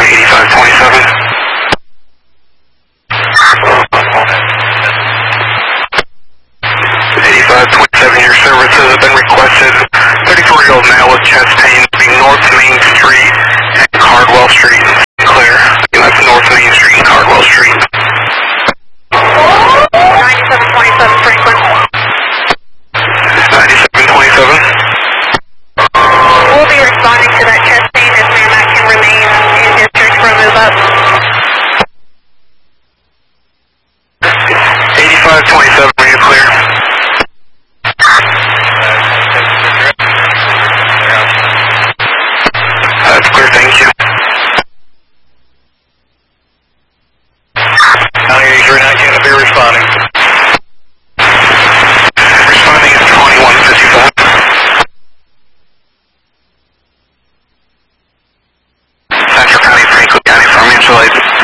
8527. 8527, your services have been requested. 34-year-old male with chest pain to be North Main Street and Cardwell Street. Clear. That's North Main Street and Cardwell Street. 9727 Franklin. 9727. We'll be responding to that chest pain if Merrimack can remain in district for a move up. 8527, are you clear? That's clear, thank you. County 839 can be responding. Responding is 2155. Central County, Franklin County, Financial Aid.